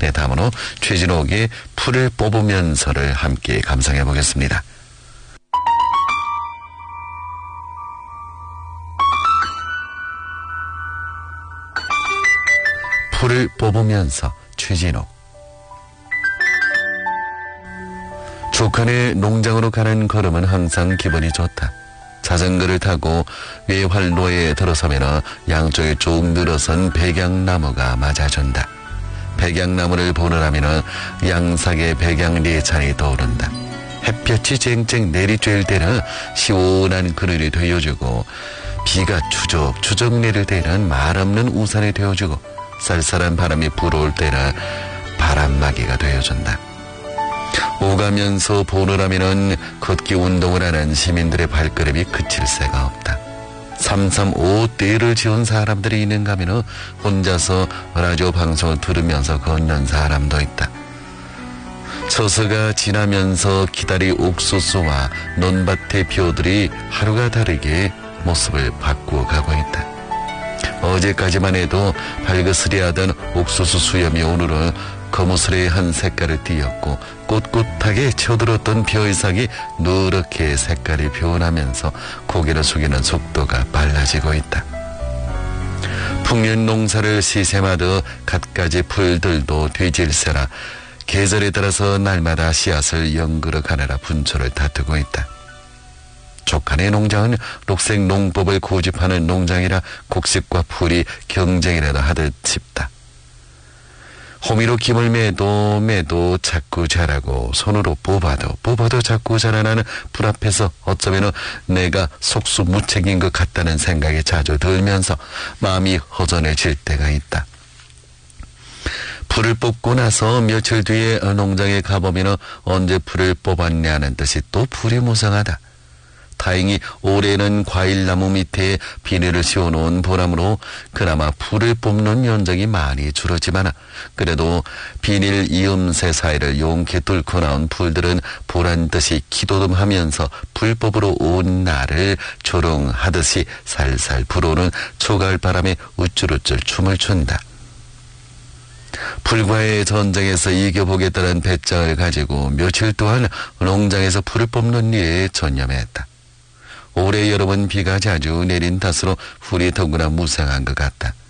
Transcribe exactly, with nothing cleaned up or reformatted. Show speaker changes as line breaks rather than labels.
네, 다음으로 최진옥의 풀을 뽑으면서를 함께 감상해 보겠습니다. 풀을 뽑으면서 최진옥. 조카네 농장으로 가는 걸음은 항상 기분이 좋다. 자전거를 타고 외활로에 들어서면 양쪽에 쭉 늘어선 백양나무가 맞아준다. 백양나무를 보느라면 양삭의 백양리찬이 떠오른다. 햇볕이 쨍쨍 내리쬐을 때는 시원한 그늘이 되어주고, 비가 추적추적 내릴 때는 말없는 우산이 되어주고, 쌀쌀한 바람이 불어올 때는 바람막이가 되어준다. 오가면서 보느라면은 걷기 운동을 하는 시민들의 발걸음이 그칠 새가 없다. 삼삼오오 떼를 지은 사람들이 있는가 하면은 혼자서 라디오 방송을 들으면서 걷는 사람도 있다. 처서가 지나면서 기다리 옥수수와 논밭의 벼들이 하루가 다르게 모습을 바꾸어 가고 있다. 어제까지만 해도 발그스레하던 옥수수 수염이 오늘은 거무스레한 색깔을 띠었고, 꿋꿋하게 쳐들었던 벼이삭이 누렇게 색깔이 변하면서 고개를 숙이는 속도가 빨라지고 있다. 풍년 농사를 시샘하듯 갖가지 풀들도 뒤질세라 계절에 따라서 날마다 씨앗을 연그러 가느라 분초를 다투고 있다. 조카네 농장은 녹색 농법을 고집하는 농장이라 곡식과 풀이 경쟁이라도 하듯 싶다. 호미로 김을 매도 매도 자꾸 자라고, 손으로 뽑아도 뽑아도 자꾸 자라나는 풀 앞에서 어쩌면 내가 속수무책인 것 같다는 생각이 자주 들면서 마음이 허전해질 때가 있다. 풀을 뽑고 나서 며칠 뒤에 농장에 가보면 언제 풀을 뽑았냐는 듯이 또 풀이 무성하다. 다행히 올해는 과일나무 밑에 비닐을 씌워놓은 보람으로 그나마 풀을 뽑는 연적이 많이 줄었지만, 그래도 비닐 이음새 사이를 용케 뚫고 나온 풀들은 보란듯이 기도듬하면서 풀 뽑으러 온 날을 조롱하듯이 살살 불어오는 초가을바람에 우쭐우쭐 춤을 춘다. 풀과의 전쟁에서 이겨보겠다는 배짱을 가지고 며칠 동안 농장에서 풀을 뽑는 일에 전념했다. 올해 여름은 비가 자주 내린 탓으로 풀이 더구나 무성한 것 같다.